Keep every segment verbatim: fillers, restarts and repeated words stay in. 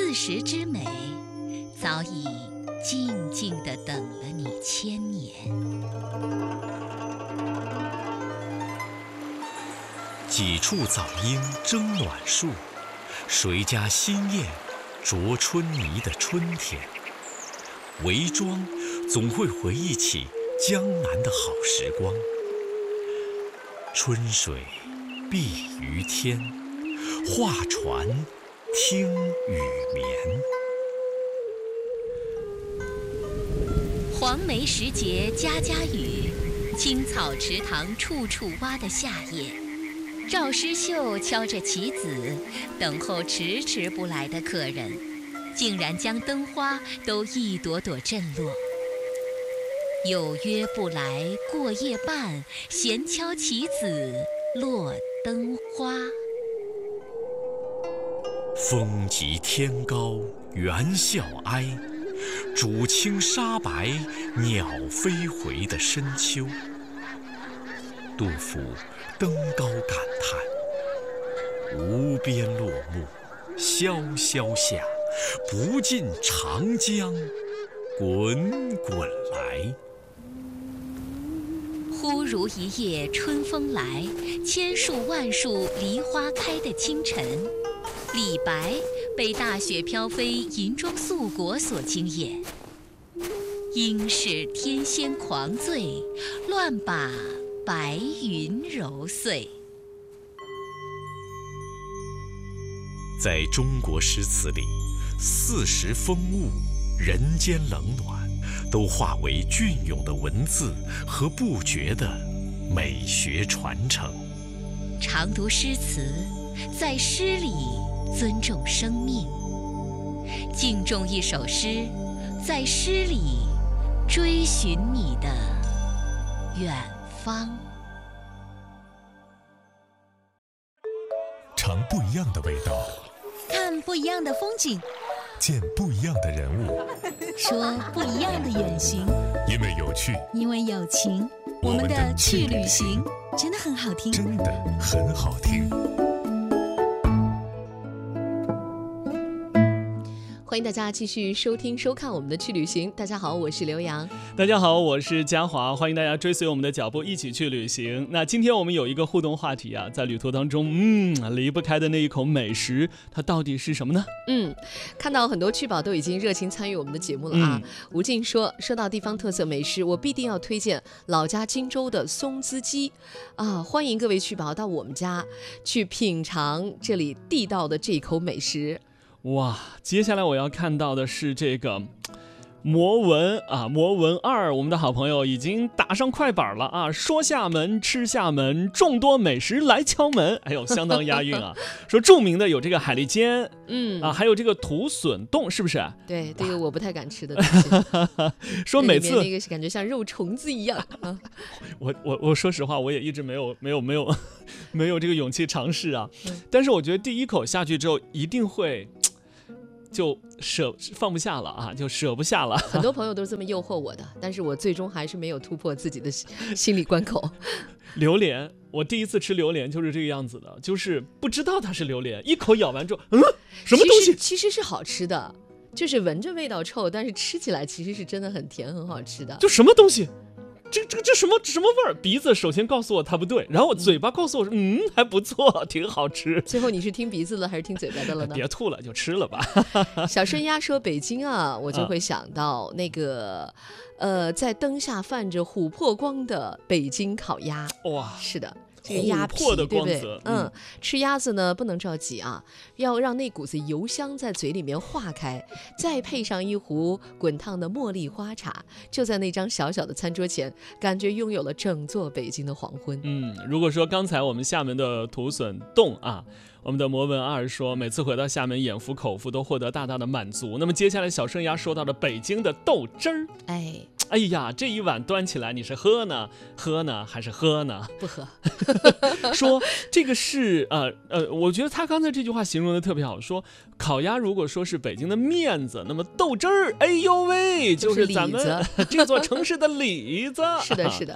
四时之美，早已静静地等了你千年。 几处早莺争暖树，谁家新燕啄春泥的春天。围庄总会回忆起江南的好时光。春水碧于天，画船听雨眠。 黄梅时节家家雨，青草池塘处处蛙的夏夜。赵诗绣敲着棋子，等候迟迟不来的客人，竟然将灯花都一朵朵震落。有约不来过夜半，闲敲棋子落灯花。 风急天高猿啸哀，渚清沙白鸟飞回的深秋。杜甫登高感叹：无边落木萧萧下，不尽长江滚滚来。 忽如一夜春风来，千树万树梨花开的清晨。李白被大雪飘飞银装素裹所惊艳，应是天仙狂醉，乱把白云揉碎。 在中国诗词里，四时风物、人间冷暖，都化为隽永的文字和不绝的美学传承。 常读诗词，在诗里尊重生命；敬重一首诗，在诗里追寻你的远方。 尝不一样的味道， 看不一样的风景， 见不一样的人物， 说不一样的远行。 因为有趣， 因为有情，我们的去旅行真的很好听， 真的很好听。 欢迎大家继续收听收看我们的去旅行。大家好，我是刘洋。 大家好，我是嘉华。欢迎大家追随我们的脚步一起去旅行。那今天我们有一个互动话题啊，在旅途当中嗯离不开的那一口美食，它到底是什么呢？ 嗯，看到很多趣宝都已经热情参与我们的节目了啊。嗯、吴静说，说到地方特色美食，我必定要推荐老家荆州的松滋鸡啊！欢迎各位趣宝到我们家去品尝这里地道的这一口美食。 哇，接下来我要看到的是这个魔文啊，魔文二，我们的好朋友已经打上快板了啊！说厦门，吃厦门，众多美食来敲门，哎呦，相当押韵啊！说著名的有这个海蛎煎，嗯啊，还有这个土笋冻，是不是？ 对，这个我不太敢吃的东西。 说每次那个是感觉像肉虫子一样啊。 我我我说实话，我也一直没有没有没有没有这个勇气尝试啊。嗯、但是我觉得第一口下去之后，一定会。就舍放不下了啊，就舍不下了。 很多朋友都是这么诱惑我的，但是我最终还是没有突破自己的心理关口。 榴莲，我第一次吃榴莲就是这个样子的，就是不知道它是榴莲，一口咬完之后，嗯，什么东西？ 其实, 其实是好吃的，就是闻着味道臭，但是吃起来其实是真的很甜，很好吃的。 就什么东西？这这这什么什么味儿？鼻子首先告诉我它不对，然后我嘴巴告诉我说嗯还不错，挺好吃。 最后你是听鼻子的还是听嘴巴的了呢？ 别吐了，就吃了吧。 小顺鸭说北京啊，我就会想到那个，呃，在灯下泛着琥珀光的北京烤鸭。哇，是的。这个鸭皮对不对？嗯，嗯吃鸭子呢不能着急啊，要让那股子油香在嘴里面化开，再配上一壶滚烫的茉莉花茶，就在那张小小的餐桌前，感觉拥有了整座北京的黄昏。 嗯，如果说刚才我们厦门的土笋冻啊，我们的魔文二说每次回到厦门，眼福口福都获得大大的满足。那么接下来小盛鸭说到了北京的豆汁儿， 哎。 哎呀，这一碗端起来，你是喝呢，喝呢，还是喝呢？ 不喝。 说这个是呃呃，我觉得他刚才这句话形容的特别好。说烤鸭如果说是北京的面子，那么豆汁儿，哎呦喂，就是咱们这座城市的里子。 是的，是的。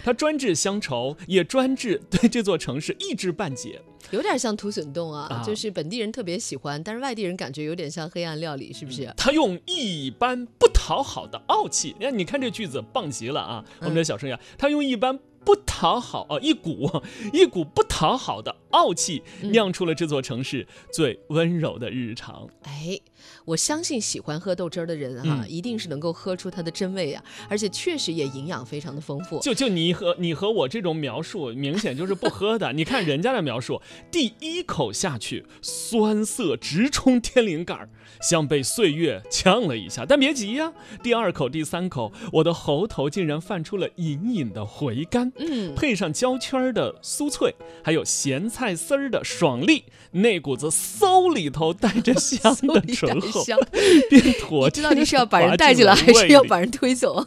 他专治乡愁，也专治对这座城市一知半解。 有点像土笋冻 啊, 啊就是本地人特别喜欢，但是外地人感觉有点像黑暗料理，是不是？嗯、 他用一般不讨好的傲气，你看这句子棒极了啊！我们的小生呀，他用一般不讨好啊，一股一股不讨好的傲气，酿出了这座城市最温柔的日常。 哎，我相信喜欢喝豆汁儿的人哈、啊嗯，一定是能够喝出它的真味啊，而且确实也营养非常的丰富。 就就你和你和我这种描述，明显就是不喝的。你看人家的描述，第一口下去，酸涩直冲天灵盖，像被岁月呛了一下。但别急呀、啊，第二口、第三口，我的喉头竟然泛出了隐隐的回甘。嗯，配上焦圈的酥脆，还有咸菜丝儿的爽利，那股子馊里头带着香的醇厚，便妥。 你知道你是要把人带进来，还是要把人推走？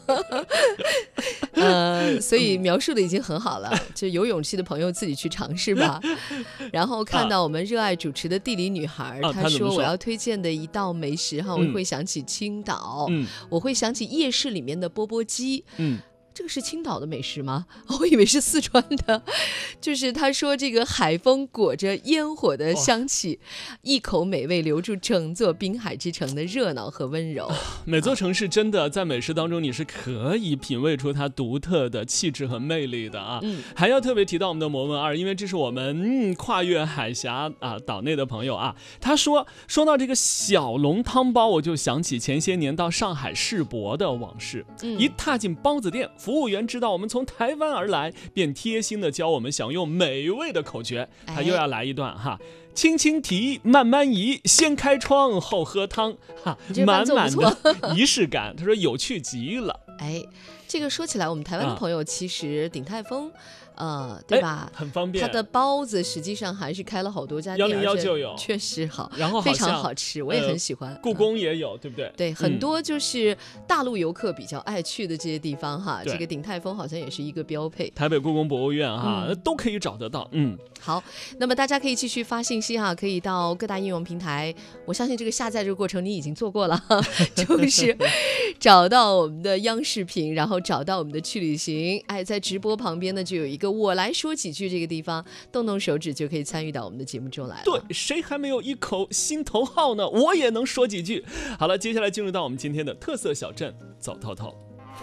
呃，所以描述的已经很好了，就有勇气的朋友自己去尝试吧。然后看到我们热爱主持的地理女孩， 啊、 她说我要推荐的一道美食哈，我会想起青岛，嗯、我会想起夜市里面的钵钵鸡。嗯。这个是青岛的美食吗？我以为是四川的。就是他说这个海风裹着烟火的香气、哦、一口美味留住整座滨海之城的热闹和温柔。 每座城市真的在美食当中你是可以品味出它独特的气质和魅力的啊、嗯、还要特别提到我们的摩文二，因为这是我们、嗯、跨越海峡啊岛内的朋友啊，他说说到这个小笼汤包，我就想起前些年到上海世博的往事、嗯、一踏进包子店，服务员知道我们从台湾而来，便贴心的教我们享用美味的口诀。他又要来一段哈，轻轻提，慢慢移，先开窗后喝汤，哈，满满的仪式感。他说有趣极了。 哎，这个说起来，我们台湾的朋友其实鼎泰丰。呃，对吧？ 很方便。 它的包子实际上还是开了好多家店， 一零一就有， 确实好， 然后非常好吃，我也很喜欢。 呃、故宫也有，对不对？ 对，很多就是大陆游客比较爱去的这些地方哈，这个鼎泰丰好像也是一个标配。 台北故宫博物院哈、嗯，都可以找得到。嗯， 好，那么大家可以继续发信息哈，可以到各大应用平台。我相信这个下载这个过程你已经做过了，就是找到我们的央视频，然后找到我们的去旅行。哎，在直播旁边呢，就有一个我来说几句这个地方，动动手指就可以参与到我们的节目中来了。 对，谁还没有一口心头好呢？我也能说几句。好了，接下来进入到我们今天的特色小镇走透透。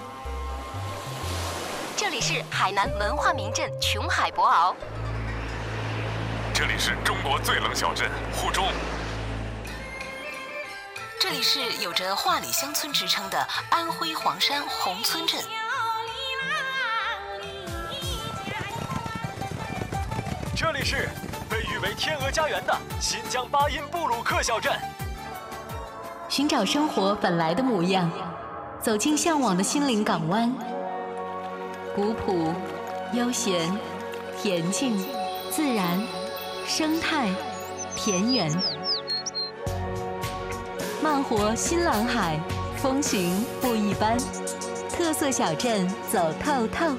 这里是海南文化名镇琼海博鳌， 这里是中国最冷小镇沪中， 这里是有着画里乡村之称的安徽黄山宏村镇， 这里是被誉为天鹅家园的新疆巴音布鲁克小镇。 寻找生活本来的模样，走进向往的心灵港湾，古朴、悠闲、恬静、自然、生态、田园，慢活新蓝海，风情不一般，特色小镇走透透。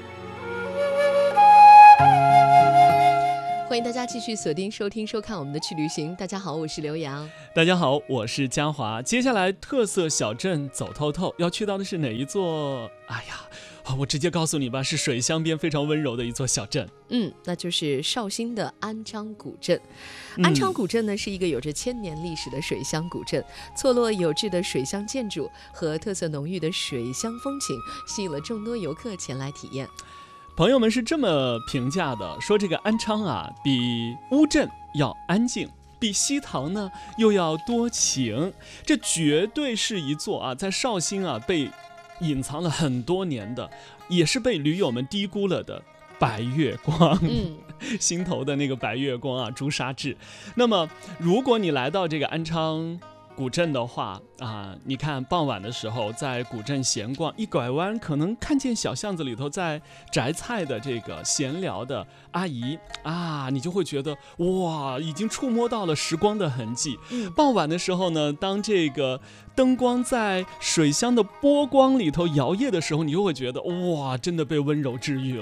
欢迎大家继续锁定收听收看我们的去旅行。大家好，我是刘洋。 大家好，我是嘉华。接下来特色小镇走透透要去到的是哪一座？哎呀，我直接告诉你吧，是水乡边非常温柔的一座小镇。 嗯，那就是绍兴的安昌古镇。安昌古镇呢，是一个有着千年历史的水乡古镇，错落有致的水乡建筑和特色浓郁的水乡风情，吸引了众多游客前来体验。 朋友们是这么评价的，说这个安昌啊，比乌镇要安静，比西塘呢又要多情，这绝对是一座啊，在绍兴啊被隐藏了很多年的，也是被驴友们低估了的白月光，嗯，心头的那个白月光啊，朱砂痣。那么，如果你来到这个安昌古镇的话啊，你看傍晚的时候在古镇闲逛，一拐弯可能看见小巷子里头在摘菜的这个闲聊的阿姨啊，你就会觉得哇，已经触摸到了时光的痕迹。嗯、傍晚的时候呢，当这个灯光在水乡的波光里头摇曳的时候，你就会觉得哇，真的被温柔治愈了。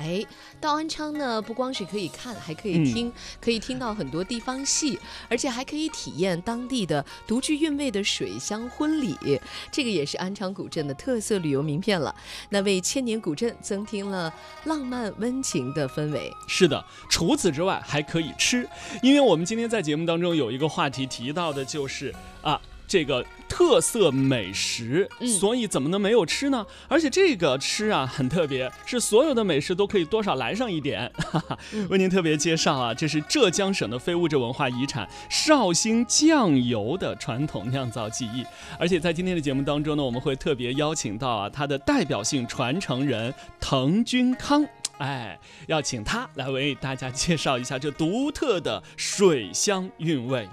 哎，到安昌呢，不光是可以看，还可以听，嗯、可以听到很多地方戏，而且还可以体验当地的独具韵味的水乡婚礼。这个也是安昌古镇的特色旅游名片了。那为千年古镇增添了浪漫温情的氛围。 是的，除此之外还可以吃，因为我们今天在节目当中有一个话题提到的就是啊。这个特色美食，所以怎么能没有吃呢？而且这个吃啊很特别，是所有的美食都可以多少来上一点。哈哈，为您特别介绍啊，这是浙江省的非物质文化遗产绍兴酱油的传统酿造技艺。而且在今天的节目当中呢，我们会特别邀请到啊它的代表性传承人滕君康。哎，要请他来为大家介绍一下这独特的水乡韵味。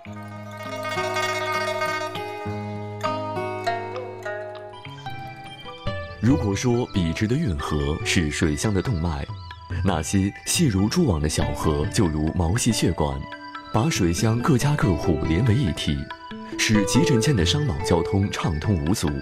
如果说笔直的运河是水乡的动脉，那些细如蛛网的小河就如毛细血管，把水乡各家各户连为一体，使集镇间的商贸交通畅通无阻。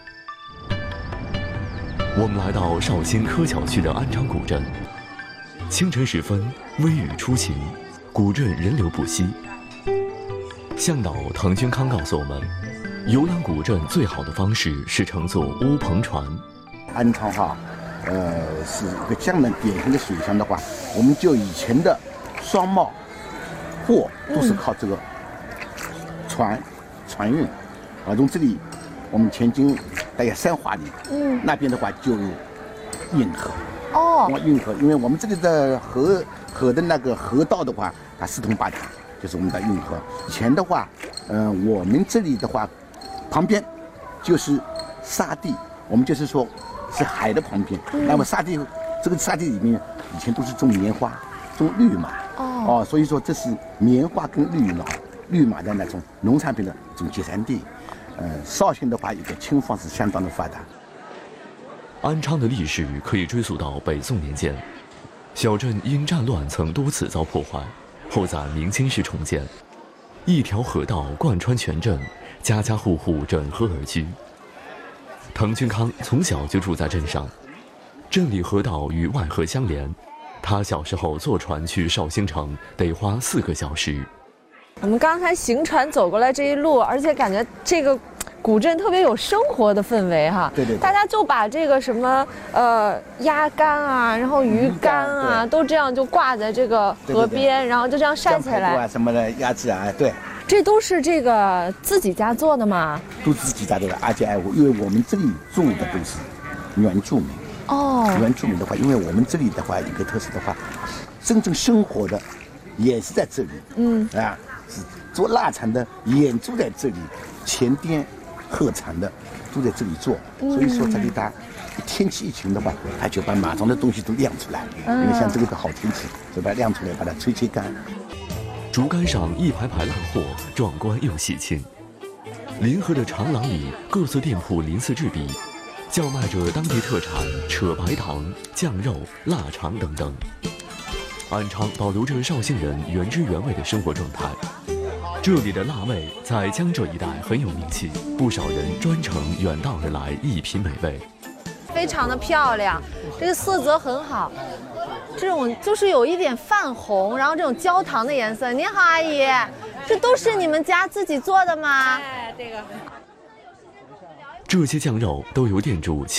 我们来到绍兴柯桥区的安昌古镇，清晨时分，微雨初晴，古镇人流不息。向导滕君康告诉我们，游览古镇最好的方式是乘坐乌篷船。 安昌哈，呃，是一个江南典型的水乡的话，我们就以前的商贸货都是靠这个船、嗯、船运啊。从这里我们前进大概三华里，嗯，那边的话就有运河。哦，运河，因为我们这里的河河的那个河道的话，它四通八达，就是我们的运河。以前的话，嗯、呃，我们这里的话，旁边就是沙地，我们就是说。是海的旁边，嗯、那么沙地这个沙地里面以前都是种棉花、种绿马，哦，哦，所以说这是棉花跟绿马、绿马的那种农产品的这种集散地。呃，绍兴的话，有个青坊是相当的发达。 安昌的历史可以追溯到北宋年间，小镇因战乱曾多次遭破坏，后在明清时重建，一条河道贯穿全镇，家家户户整河而居。滕君康从小就住在镇上，镇里河道与外河相连，他小时候坐船去绍兴城得花四个小时。 我们刚才行船走过来这一路，而且感觉这个古镇特别有生活的氛围哈。 对对对， 大家就把这个什么呃鸭肝啊，然后鱼肝啊，都这样就挂在这个河边，对对对，然后就这样晒起来。 啊什么的鸭子啊，对。 这都是这个自己家做的吗？ 都自己家做的，而且哎，因为我们这里住的都是原住民。哦。原住民的话，因为我们这里的话，一个特色的话，真正生活的也是在这里。嗯。啊，是做腊肠的也住在这里，前店、后厂的都在这里做。嗯。所以说这里它天气一晴的话，它就把马上的东西都晾出来。嗯。因为像这个的好天气，就把它晾出来，把它吹吹干。 竹竿上一排排烂货，壮观又喜庆。临河的长廊里，各色店铺鳞次栉比，叫卖着当地特产扯白糖、酱肉、腊肠等等。安昌保留着绍兴人原汁原味的生活状态。这里的辣味在江浙一带很有名气，不少人专程远道而来一品美味。 非常的漂亮，这个色泽很好，这种就是有一点泛红，然后这种焦糖的颜色。您好，阿姨，这都是你们家自己做的吗？ 哎，这个。这些酱肉都由店主亲